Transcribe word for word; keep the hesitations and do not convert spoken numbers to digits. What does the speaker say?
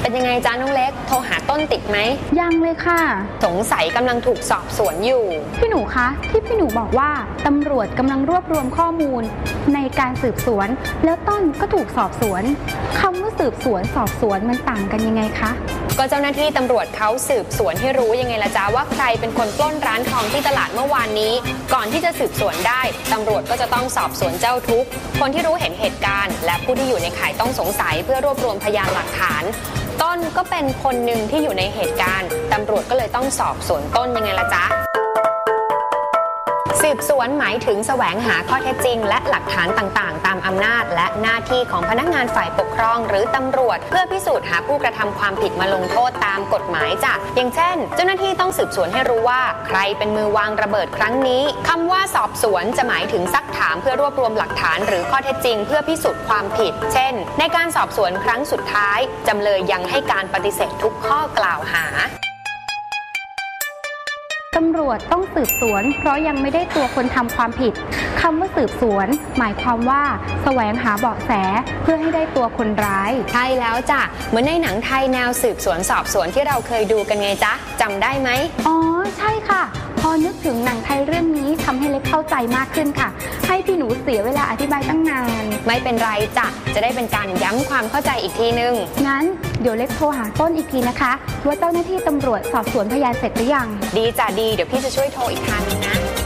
เป็นยังไงจ้าน้องเล็กโทรหาต้นติดไหมยังเลยค่ะสงสัยกำลังถูกสอบสวนอยู่พี่หนูคะที่พี่หนูบอกว่าตำรวจกำลังรวบรวมข้อมูลในการสืบสวนแล้วต้นก็ถูกสอบสวนคำว่าสืบสวนสอบสวนมันต่างกันยังไงคะก็เจ้าหน้าที่ตำรวจเขาสืบสวนให้รู้ยังไงล่ะจ๊ะว่าใครเป็นคนปล้นร้านทองที่ตลาดเมื่อวานนี้ก่อนที่จะสืบสวนได้ตำรวจก็จะต้องสอบสวนเจ้าทุกข์คนที่รู้เห็นเหตุการณ์และผู้ที่อยู่ในข่ายต้องสงสัยเพื่อรวบรวมพยานหลักฐานต้นก็เป็นคนหนึ่งที่อยู่ในเหตุการณ์ตำรวจก็เลยต้องสอบสวนต้นยังไงล่ะจ๊ะสืบสวนหมายถึงแสวงหาข้อเท็จจริงและหลักฐานต่างๆตามอำนาจและหน้าที่ของพนักงานฝ่ายปกครองหรือตำรวจเพื่อพิสูจน์หาผู้กระทำความผิดมาลงโทษตามกฎหมายจ้ะอย่างเช่นเจ้าหน้าที่ต้องสืบสวนให้รู้ว่าใครเป็นมือวางระเบิดครั้งนี้คำว่าสอบสวนจะหมายถึงซักถามเพื่อรวบรวมหลักฐานหรือข้อเท็จจริงเพื่อพิสูจน์ความผิดเช่นในการสอบสวนครั้งสุดท้ายจำเลยยังให้การปฏิเสธทุกข้อกล่าวหาตำรวจต้องสืบสวนเพราะยังไม่ได้ตัวคนทำความผิดคำว่าสืบสวนหมายความว่าแสวงหาเบาะแสเพื่อให้ได้ตัวคนร้ายใช่แล้วจ้ะเหมือนในหนังไทยแนวสืบสวนสอบสวนที่เราเคยดูกันไงจ๊ะจำได้ไหมอ๋อใช่ค่ะพอนึกถึงหนังไทยเรื่องนี้ทำให้เล็กเข้าใจมากขึ้นค่ะให้พี่หนูเสียเวลาอธิบายตั้งนานไม่เป็นไรจ้ะจะได้เป็นการย้ำความเข้าใจอีกทีนึงงั้นเดี๋ยวเล็กโทรหาต้นอีกทีนะคะว่าเจ้าหน้าที่ตำรวจสอบสวนพยานเสร็จหรือยังดีจ้ะดีเดี๋ยวพี่จะช่วยโทรอีกทางนึงนะ